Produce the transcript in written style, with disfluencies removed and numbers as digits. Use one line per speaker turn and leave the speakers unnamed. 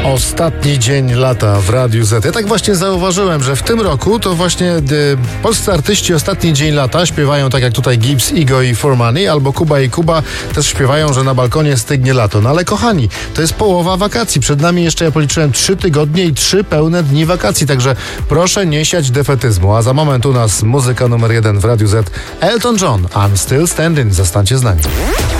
Ostatni dzień lata w Radiu Z. Ja tak właśnie zauważyłem, że w tym roku to właśnie polscy artyści Ostatni dzień lata śpiewają tak jak tutaj Gibbs, Igo i For Money, albo Kuba i Kuba też śpiewają, że na balkonie stygnie lato. No ale kochani, to jest połowa wakacji. Przed nami jeszcze, ja policzyłem, 3 tygodnie i 3 pełne dni wakacji, także proszę nie siać defetyzmu. A za moment u nas muzyka numer 1 w Radiu Z. Elton John, I'm Still Standing. Zostańcie z nami.